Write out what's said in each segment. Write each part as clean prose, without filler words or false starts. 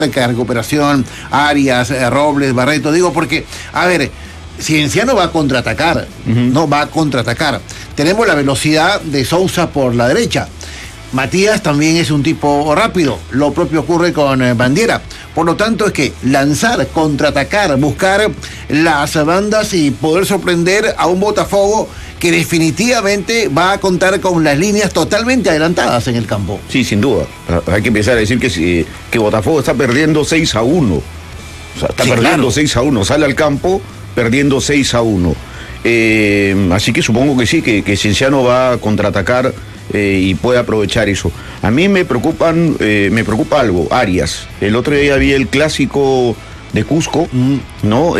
de recuperación, Arias, Robles, Barreto, digo porque, a ver, Cienciano va a contraatacar, no va a contraatacar. Tenemos la velocidad de Sousa por la derecha. Matías también es un tipo rápido, lo propio ocurre con Bandiera. Por lo tanto es que lanzar, contraatacar, buscar las bandas y poder sorprender a un Botafogo que definitivamente va a contar con las líneas totalmente adelantadas en el campo. Sí, sin duda. Hay que empezar a decir que Botafogo está perdiendo 6-1. O sea, está perdiendo 6-1. Sale al campo perdiendo 6-1. Así que supongo que sí, que Cienciano va a contraatacar y puede aprovechar eso. A mí me preocupa algo, Arias. El otro día vi el clásico de Cusco, ¿no?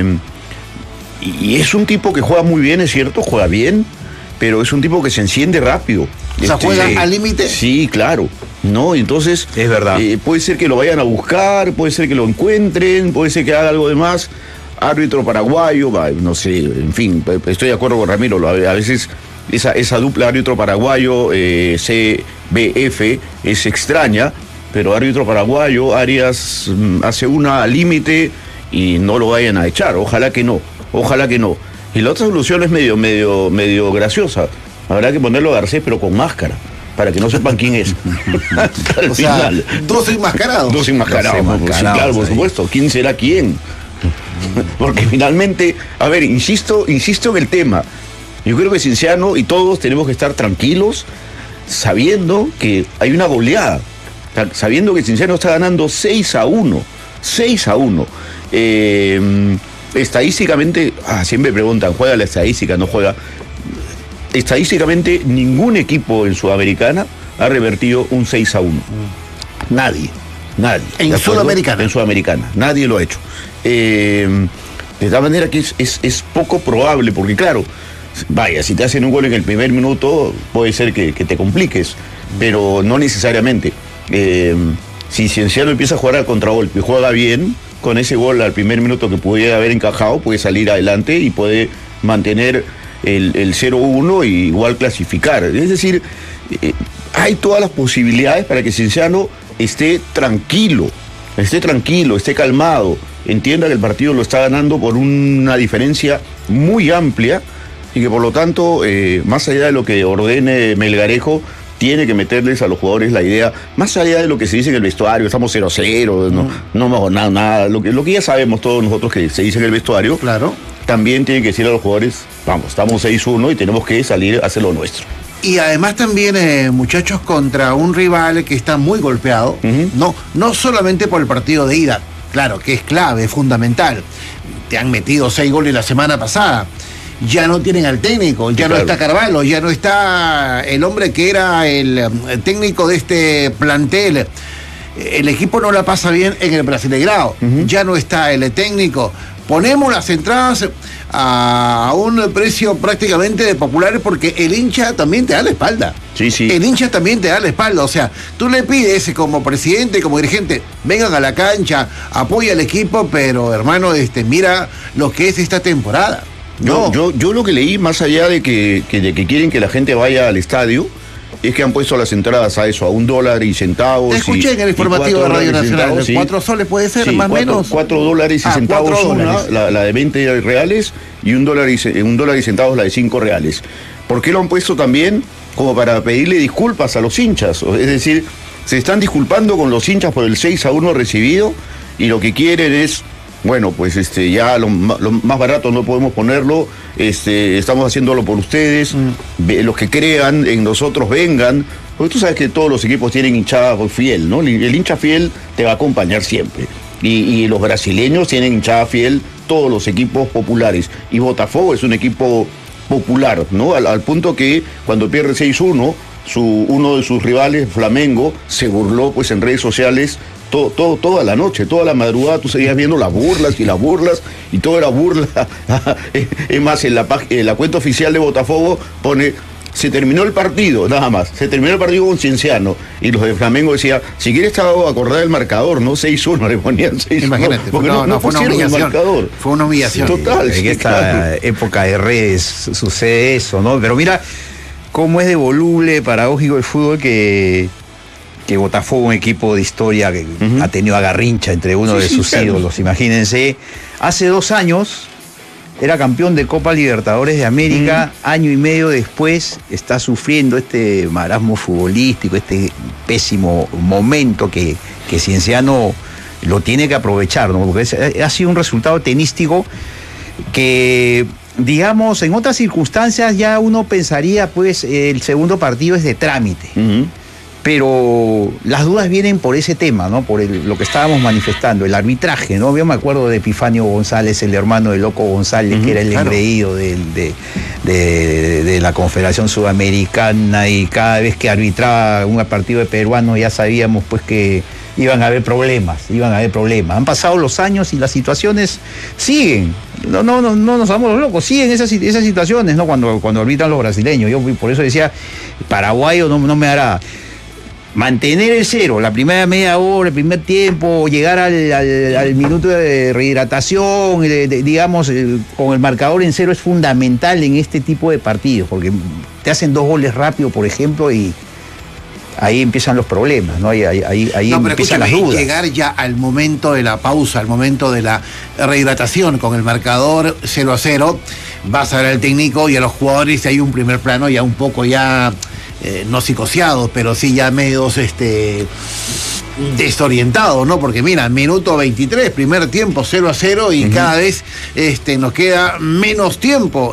Y es un tipo que juega muy bien, es cierto, juega bien, pero es un tipo que se enciende rápido. O sea, juega al límite. Sí, claro. ¿No? Entonces, es verdad. Puede ser que lo vayan a buscar, puede ser que lo encuentren, puede ser que haga algo de más. Árbitro paraguayo, no sé, en fin, estoy de acuerdo con Ramiro, a veces esa dupla árbitro paraguayo, CBF, es extraña, pero árbitro paraguayo, Arias hace una al límite y no lo vayan a echar, ojalá que no. Y la otra solución es medio graciosa, habrá que ponerlo a Garcés pero con máscara, para que no sepan quién es. O sea, dos enmascarados. Sí, claro, por supuesto, ¿quién será quién? Porque finalmente, a ver, insisto en el tema. Yo creo que Cienciano y todos tenemos que estar tranquilos sabiendo que hay una goleada, sabiendo que Cienciano está ganando 6-1. Estadísticamente, siempre preguntan, ¿juega la estadística? No juega. Estadísticamente, ningún equipo en Sudamericana ha revertido un 6-1. Nadie. En Sudamericana, nadie lo ha hecho. De tal manera que es poco probable, porque claro, vaya, si te hacen un gol en el primer minuto, puede ser que te compliques, pero no necesariamente. Si Cienciano empieza a jugar al contragolpe y juega bien, con ese gol al primer minuto que pudiera haber encajado, puede salir adelante y puede mantener el 0-1 y igual clasificar. Es decir, hay todas las posibilidades para que Cienciano esté tranquilo, esté calmado, entienda que el partido lo está ganando por una diferencia muy amplia y que por lo tanto, más allá de lo que ordene Melgarejo, tiene que meterles a los jugadores la idea, más allá de lo que se dice en el vestuario, estamos 0-0, no hemos ganado nada, lo que ya sabemos todos nosotros que se dice en el vestuario, claro. También tiene que decir a los jugadores, vamos, estamos 6-1 y tenemos que salir a hacer lo nuestro. Y además también, muchachos, contra un rival que está muy golpeado, no solamente por el partido de ida, claro, que es clave, es fundamental. Te han metido 6 goles la semana pasada. Ya no tienen al técnico, ya no está Carvalho, ya no está el hombre que era el técnico de este plantel. El equipo no la pasa bien en el Brasileirao, ya no está el técnico. Ponemos las entradas a un precio prácticamente de populares porque el hincha también te da la espalda. Sí. El hincha también te da la espalda. O sea, tú le pides como presidente, como dirigente, vengan a la cancha, apoya al equipo, pero hermano, mira lo que es esta temporada. Yo lo que leí, más allá de que quieren que la gente vaya al estadio, es que han puesto las entradas a eso, a $1.00. Te escuché en el informativo de Radio Nacional, 4 soles puede ser, más o menos. $4.00 una, la de 20 reales, y $1.00 la de 5 reales. ¿Por qué lo han puesto también? Como para pedirle disculpas a los hinchas, es decir, se están disculpando con los hinchas por el 6-1 recibido, y lo que quieren es, bueno, pues ya lo más barato no podemos ponerlo, estamos haciéndolo por ustedes, los que crean en nosotros vengan, porque tú sabes que todos los equipos tienen hinchada fiel, ¿no? El hincha fiel te va a acompañar siempre, y los brasileños tienen hinchada fiel, todos los equipos populares, y Botafogo es un equipo popular, ¿no? Al punto que cuando pierde 6-1, uno de sus rivales, Flamengo, se burló pues en redes sociales toda la noche, toda la madrugada, tú seguías viendo las burlas, y todo era burla. Es más, en la cuenta oficial de Botafogo pone, se terminó el partido, nada más, se terminó el partido con Cienciano, y los de Flamengo decían, si quieres te hago acordar el marcador, ¿no? 6-1, le ponían 6-1. Imagínate, porque no fue una humillación. Fue una humillación. Total. En esta época de redes sucede eso, ¿no? Pero mira cómo es de voluble, paradójico el fútbol, que que Botafogo, un equipo de historia que ha tenido a Garrincha entre uno de sus ídolos, imagínense. Hace 2 años era campeón de Copa Libertadores de América, año y medio después está sufriendo este marasmo futbolístico, este pésimo momento que Cienciano lo tiene que aprovechar, ¿no? Porque ha sido un resultado tenístico que, digamos, en otras circunstancias ya uno pensaría, pues, el segundo partido es de trámite. Pero las dudas vienen por ese tema, ¿no? Por lo que estábamos manifestando, el arbitraje, ¿no? Yo me acuerdo de Epifanio González, el hermano de Loco González, que era el engreído de la Confederación Sudamericana, y cada vez que arbitraba un partido de peruanos ya sabíamos, pues, que iban a haber problemas. Han pasado los años y las situaciones siguen. No nos hagamos los locos, siguen esas situaciones, ¿no? Cuando arbitran los brasileños. Yo por eso decía, paraguayo no me hará. Mantener el 0, la primera media hora, el primer tiempo, llegar al minuto de rehidratación, digamos, con el marcador en 0 es fundamental en este tipo de partidos, porque te hacen 2 goles rápido, por ejemplo, y ahí empiezan los problemas, ¿no? Ahí empiezan las dudas. Llegar ya al momento de la pausa, al momento de la rehidratación con el marcador 0-0, vas a ver al técnico y a los jugadores, hay un primer plano ya un poco no psicoseados, pero sí ya medios desorientados, ¿no? Porque mira, minuto 23, primer tiempo 0-0 y cada vez nos queda menos tiempo.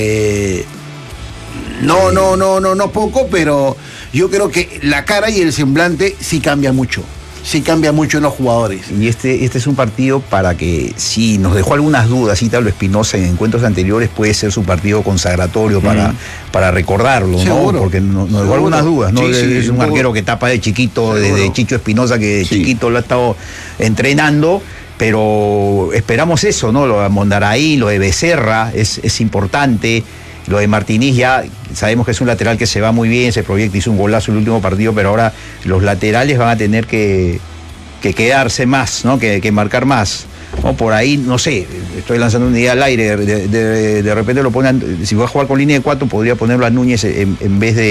No poco, pero yo creo que la cara y el semblante sí cambia mucho. Sí cambia mucho en los jugadores. Y este es un partido para que, si nos dejó algunas dudas, Ítalo Espinosa en encuentros anteriores, puede ser su partido consagratorio para recordarlo, ¿no? Porque nos dejó algunas dudas, ¿no? Sí, es un arquero que tapa de chiquito, desde Chicho Espinosa, que de chiquito lo ha estado entrenando, pero esperamos eso, ¿no? Lo de Mondaraí, lo de Becerra es importante. Lo de Martínez ya sabemos que es un lateral que se va muy bien, se proyecta, hizo un golazo el último partido, pero ahora los laterales van a tener que quedarse más, ¿no? Que marcar más, ¿no? Por ahí, no sé, estoy lanzando una idea al aire, de repente lo ponen, si va a jugar con línea de 4, podría ponerlo a Núñez en vez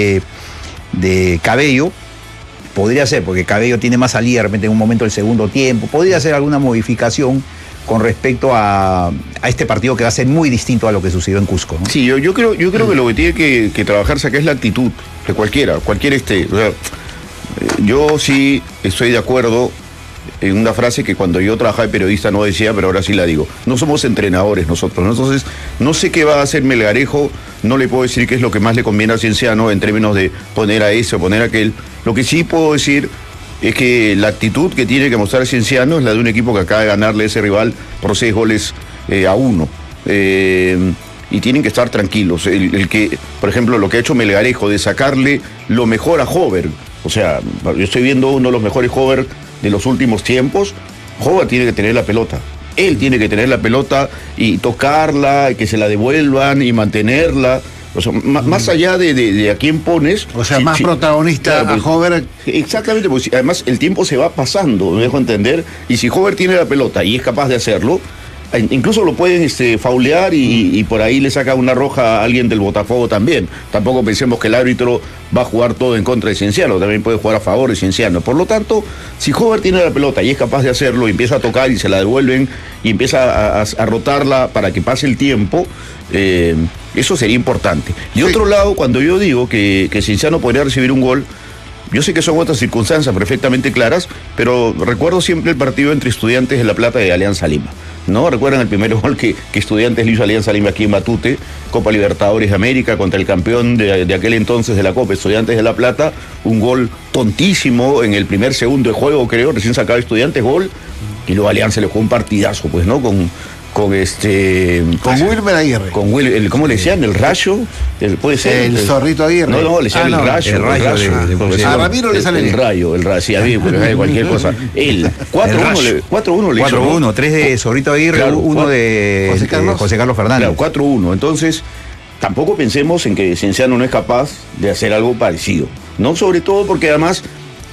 de Cabello. Podría ser, porque Cabello tiene más salida de repente en un momento del segundo tiempo, podría hacer alguna modificación con respecto a este partido que va a ser muy distinto a lo que sucedió en Cusco, ¿no? Sí, yo creo que lo que tiene que trabajarse acá es la actitud de cualquiera. O sea, yo sí estoy de acuerdo en una frase que cuando yo trabajaba de periodista no decía, pero ahora sí la digo. No somos entrenadores nosotros, ¿no? Entonces, no sé qué va a hacer Melgarejo, no le puedo decir qué es lo que más le conviene a Cienciano en términos de poner a ese o poner a aquel. Lo que sí puedo decir es que la actitud que tiene que mostrar Cienciano es la de un equipo que acaba de ganarle a ese rival por 6 goles a 1. Y tienen que estar tranquilos. El que, por ejemplo, lo que ha hecho Melgarejo de sacarle lo mejor a Hover. O sea, yo estoy viendo uno de los mejores Hover de los últimos tiempos. Hover tiene que tener la pelota. Él tiene que tener la pelota y tocarla, y que se la devuelvan y mantenerla. O sea, más allá de a quién pones. O sea, más protagonista, claro, pues, a Hover. Exactamente, pues además el tiempo se va pasando, me dejo entender. Y si Hover tiene la pelota y es capaz de hacerlo, incluso lo pueden faulear y por ahí le saca una roja a alguien del Botafogo también. Tampoco pensemos que el árbitro va a jugar todo en contra de Cienciano, también puede jugar a favor de Cienciano. Por lo tanto, si Hover tiene la pelota y es capaz de hacerlo, y empieza a tocar y se la devuelven y empieza a rotarla para que pase el tiempo, eso sería importante. De otro lado, cuando yo digo que Cienciano podría recibir un gol, yo sé que son otras circunstancias perfectamente claras, pero recuerdo siempre el partido entre Estudiantes de La Plata y Alianza Lima, ¿no? ¿Recuerdan el primer gol que Estudiantes le hizo a Alianza Lima aquí en Matute, Copa Libertadores de América, contra el campeón de aquel entonces de la Copa, Estudiantes de La Plata? Un gol tontísimo en el primer segundo de juego, creo, recién sacaba Estudiantes, gol, y luego Alianza le jugó un partidazo, pues, ¿no? Con Wilmer Aguirre. ¿Cómo le decían? ¿El Rayo? ¿Puede ser? El Zorrito Aguirre. No, le decían el Rayo. El Rayo. A Ramiro le sale el Rayo, sí, a mí, cualquier cosa. El 4-1 le hizo. 4-1, 3 de Zorrito Aguirre, claro, 1 de José Carlos Fernández. Claro, 4-1. Entonces, tampoco pensemos en que Cienciano no es capaz de hacer algo parecido, ¿no? Sobre todo porque además,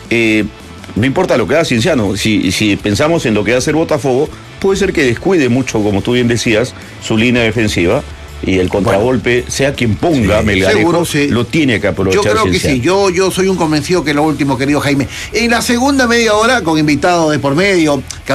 no importa lo que haga Cienciano, si pensamos en lo que va a hacer Botafogo, puede ser que descuide mucho, como tú bien decías, su línea defensiva, Y el contragolpe, sea quien ponga Melgarejo, seguro, sí. lo tiene que aprovechar. Yo creo que sí, yo soy un convencido que lo último, querido Jaime. En la segunda media hora, con invitados de por medio,